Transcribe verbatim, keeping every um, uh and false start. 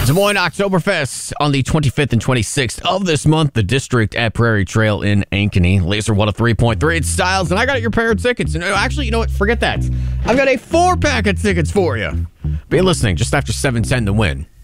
Des Moines Oktoberfest on the twenty-fifth and twenty-sixth of this month. The District at Prairie Trail in Ankeny. Laser one oh three point three. It's Styles, and I got your pair of tickets. And actually, you know what? Forget that. I've got a four-pack of tickets for you. Be listening just after seven ten to win.